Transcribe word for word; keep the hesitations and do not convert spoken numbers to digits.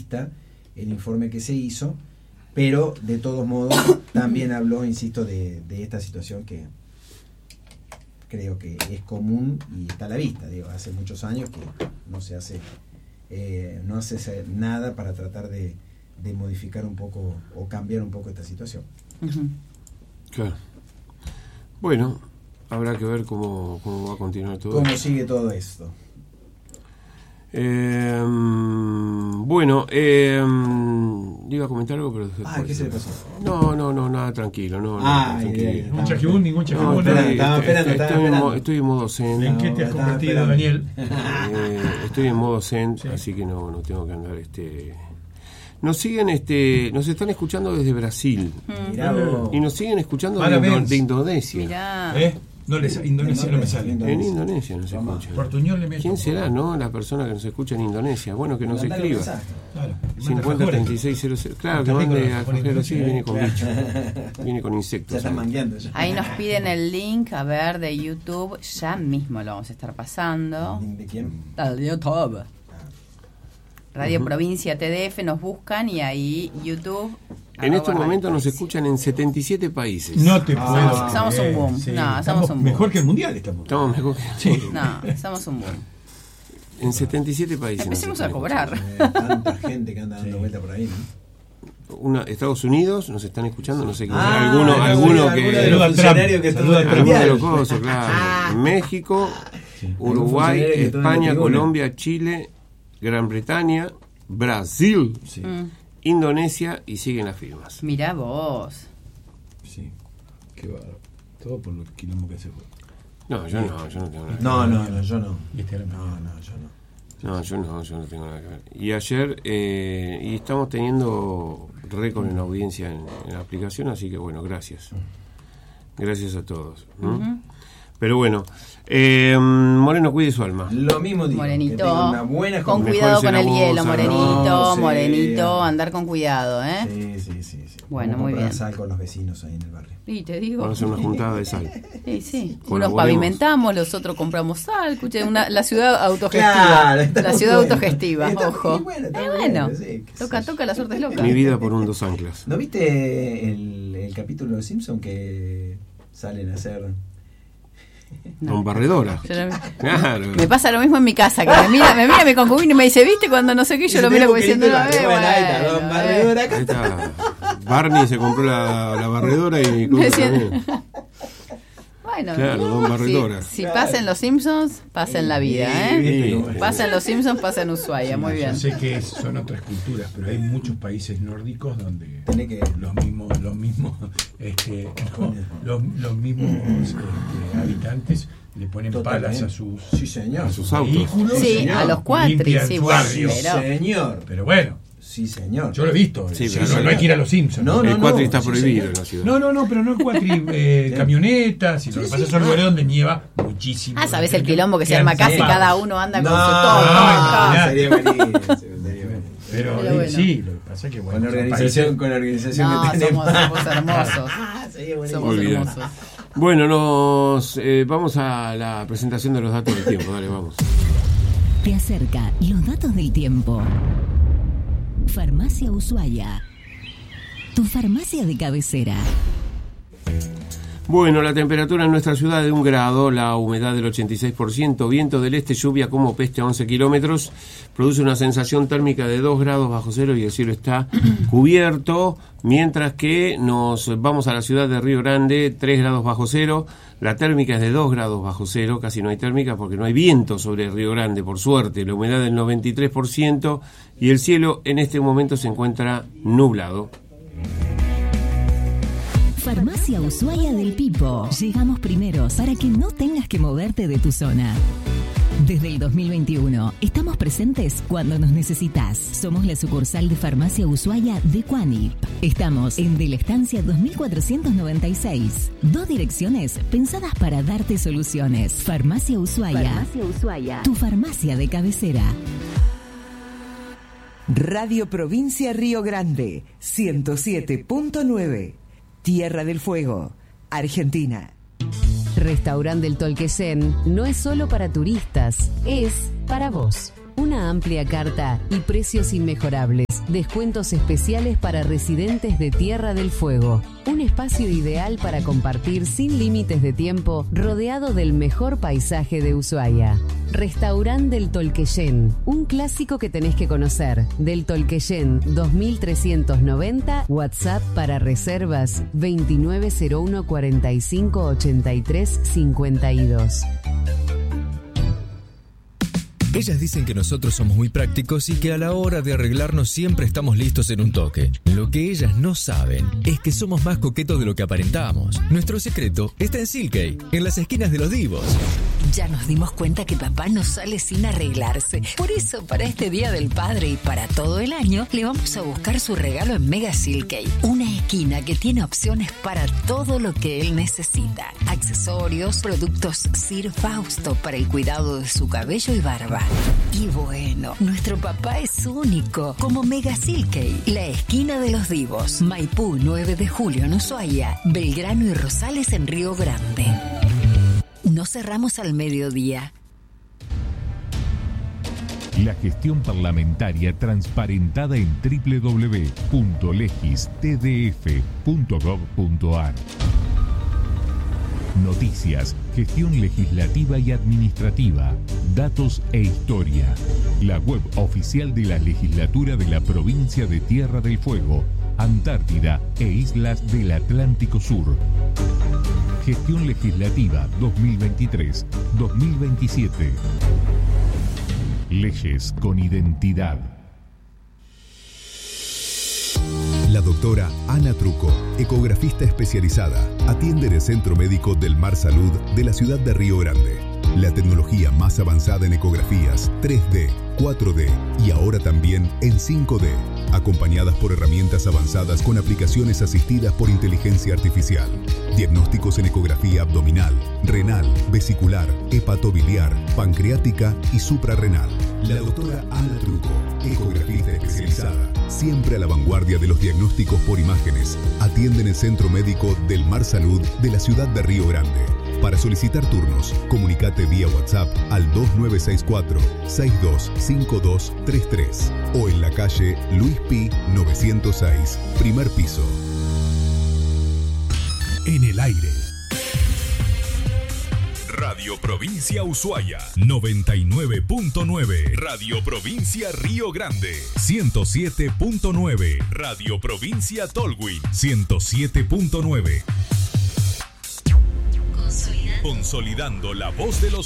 realista el informe que se hizo, pero de todos modos también habló, insisto, de, de esta situación que creo que es común y está a la vista. Digo, hace muchos años que no se hace eh, no hace nada para tratar de, de modificar un poco o cambiar un poco esta situación. Uh-huh. Claro. Bueno, habrá que ver cómo, cómo va a continuar todo cómo esto. sigue todo esto. Eh, bueno, eh, iba a comentar algo, pero ah, ¿qué se le pasó? No, no, no, nada, tranquilo, no, ah, no tranquilo. Yeah, yeah. Ningún chajibún, ningún chajibún. No, Estaba esperando, estaba estoy, esperando. En, estoy en modo zen. ¿En qué te has convertido, Daniel? Eh, estoy en modo zen, sí. Así que no, no tengo que andar, este... Nos siguen, este, nos están escuchando desde Brasil. Mirá vos. Y nos siguen escuchando de, Indo- de Indonesia. Mirá. ¿Eh? No les, Indonesia no me sale. En Indonesia nos escucha. Portuñol le meto. ¿Quién será, no? La persona que nos escucha en Indonesia. Bueno, que nos Mandale escriba. Claro. cincuenta treinta y seis cero cero. Claro, que mande alfajores, sí, viene con bicho. Viene con insectos. Ya están mangueando ya. Ahí nos piden el link, a ver, de YouTube. Ya mismo lo vamos a estar pasando. ¿De quién? Al YouTube. Radio Uh-huh. Provincia T D F nos buscan y ahí YouTube. En este momento nos escuchan en setenta y siete países. No te puedo. Ah, somos un boom. Sí. No, somos Estamos un boom. mejor que el mundial estamos. Estamos mejor que... Sí. No, somos un boom. En setenta y siete países. Empecemos a cobrar. Eh, tanta gente que anda dando Sí. vuelta por ahí, ¿no? Una, Estados Unidos nos están escuchando, no sé quién. Ah, alguno, no, alguno alguno que. de los funcionarios que Saluda estuvo al en el Alguno de los mundial. cosos, claro. México, Sí. Uruguay, funcionario que estuvo en la España, tribuna. Colombia, Chile, Gran Bretaña, Brasil, Sí. Mm. Indonesia y siguen las firmas. Mirá vos. Sí. Qué bárbaro. Todo por los quilombos que se fue. No, yo no, yo no tengo nada que No, no, no, yo no. Y este era No, no, yo no. No, yo no, yo no tengo nada que ver. Y ayer, eh, y estamos teniendo récord en audiencia en, en la aplicación, así que bueno, gracias. Gracias a todos. ¿Mm? Uh-huh. Pero bueno, eh, Moreno, cuide su alma. Lo mismo digo. Morenito. Que tenga una buena Con jornada. cuidado con el Mejórese la hielo, voz, morenito, no, sí. morenito. Andar con cuidado, ¿eh? Sí, sí, sí, sí. Bueno, Vamos a muy comprar bien. sal con los vecinos ahí en el barrio. Y te digo. Vamos a hacer una juntada de sal. Sí, sí. Unos Colaboremos. pavimentamos, los otros compramos sal. Escuché, una, la ciudad autogestiva. Claro, está la muy ciudad bueno. autogestiva, Está- ojo. y bueno, está Eh, muy bueno, bueno, sí, qué toca, sé yo. toca, la suerte es loca. Mi vida por un dos anclas. ¿No viste el, el capítulo de los Simpsons que salen a hacer? Con barredora. Yo no- Claro. Me pasa lo mismo en mi casa, que me mira, me mira mi concubino y me dice, ¿viste cuando no sé qué? Yo lo miro como diciendo, no, eh, bueno, ahí está, bueno, don eh. barredora, acá Ahí está. está. Barney se compró la, la barredora y Me Coco decía- también. Bueno, Claro, don Barredora. Si, si pasa en los Simpsons, pasa en la vida, Sí, ¿eh? sí, sí. Pasa en los Simpsons, pasa en Ushuaia, muy Yo bien. sé que son otras culturas, pero hay muchos países nórdicos donde Tenés que- los mismos, los mismos, este, los, los mismos este, habitantes le ponen Totalmente. palas a sus, Sí, señor. a sus sus autos. vehículos. Sí, señor. a los cuatris, Limpian sí, su bueno, barrio. pero- Señor. Pero bueno, Sí, señor. yo lo he visto. Sí, o sea, pero no, sí. no hay que ir a los Simpsons. No, no, El cuatri no, está sí, prohibido señor. en la ciudad. No, no, no, pero no cuatri, eh, Sí. camionetas, y lo que Sí, pasa sí. son lugares donde nieva muchísimo. Ah, ¿sabes el quilombo que se Quedan arma acá si tapados. cada uno anda con No, su todo? no, no, sería buenísimo, sería buenísimo. Pero, Pero eh, bueno. sí, lo que pasa es que bueno, Con la son organización, países- con la organización No, que tenemos. somos, somos hermosos. Ah, sería buenísimo. Somos Olvidar. hermosos. Bueno, nos eh, vamos a la presentación de los datos del tiempo. Dale, vamos. Te acerca los datos del tiempo. Farmacia Ushuaia. Tu farmacia de cabecera. Bueno, la temperatura en nuestra ciudad de un grado, la humedad del ochenta y seis por ciento, viento del este, lluvia como peste a once kilómetros, produce una sensación térmica de dos grados bajo cero y el cielo está cubierto, mientras que nos vamos a la ciudad de Río Grande, tres grados bajo cero, la térmica es de dos grados bajo cero, casi no hay térmica porque no hay viento sobre Río Grande, por suerte, la humedad del noventa y tres por ciento y el cielo en este momento se encuentra nublado. Farmacia Ushuaia del Pipo. Llegamos primeros para que no tengas que moverte de tu zona. Desde el dos mil veintiuno, estamos presentes cuando nos necesitas. Somos la sucursal de Farmacia Ushuaia de Cuanip. Estamos en De la Estancia dos mil cuatrocientos noventa y seis. Dos direcciones pensadas para darte soluciones. Farmacia Ushuaia. Farmacia Ushuaia. Tu farmacia de cabecera. Radio Provincia Río Grande, ciento siete punto nueve. Tierra del Fuego, Argentina. Restaurante del Tolquesén no es solo para turistas, es para vos. Una amplia carta y precios inmejorables. Descuentos especiales para residentes de Tierra del Fuego. Un espacio ideal para compartir sin límites de tiempo, rodeado del mejor paisaje de Ushuaia. Restaurant del Tolqueyen, un clásico que tenés que conocer. Del Tolqueyen dos mil trescientos noventa, WhatsApp para reservas veintinueve cero uno cuarenta y cinco ochenta y tres cincuenta y dos. Ellas dicen que nosotros somos muy prácticos y que a la hora de arreglarnos siempre estamos listos en un toque. Lo que ellas no saben es que somos más coquetos de lo que aparentamos. Nuestro secreto está en Silkei, en las esquinas de los divos. Ya nos dimos cuenta que papá no sale sin arreglarse. Por eso, para este Día del Padre y para todo el año, le vamos a buscar su regalo en Mega Silkei. Una esquina que tiene opciones para todo lo que él necesita. Accesorios, productos Sir Fausto para el cuidado de su cabello y barba. Y bueno, nuestro papá es único, como Mega Silkei, la esquina de los divos. Maipú, nueve de julio en Ushuaia, Belgrano y Rosales en Río Grande. No cerramos al mediodía. La gestión parlamentaria transparentada en doble u doble u doble u punto legis t d f punto gov punto a r. Noticias, gestión legislativa y administrativa, datos e historia. La web oficial de la legislatura de la provincia de Tierra del Fuego, Antártida e islas del Atlántico Sur. Gestión legislativa dos mil veintitrés dos mil veintisiete. Leyes con identidad. La doctora Ana Truco, ecografista especializada, atiende en el Centro Médico del Mar Salud de la ciudad de Río Grande. La tecnología más avanzada en ecografías tres D, cuatro D y ahora también en cinco D, acompañadas por herramientas avanzadas con aplicaciones asistidas por inteligencia artificial. Diagnósticos en ecografía abdominal, renal, vesicular, hepatobiliar, pancreática y suprarrenal. La doctora Ana Truco, ecografista especializada, siempre a la vanguardia de los diagnósticos por imágenes, atiende en el Centro Médico del Mar Salud de la ciudad de Río Grande. Para solicitar turnos, comunicate vía WhatsApp al dos nueve seis cuatro, seis dos cinco dos tres tres o en la calle Luis Pi novecientos seis, primer piso. En el aire. Radio Provincia Ushuaia, noventa y nueve punto nueve. Radio Provincia Río Grande, ciento siete punto nueve. Radio Provincia Tolwyn, ciento siete punto nueve. Consolidando la voz de los